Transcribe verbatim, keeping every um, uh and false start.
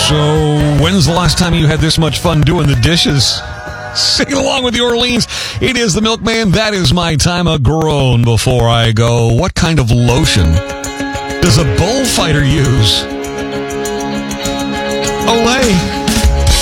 So, when's the last time you had this much fun doing the dishes? Sing along with the Orleans. It is the Milkman. That is my time. A groan before I go. What kind of lotion does a bullfighter use? Olay.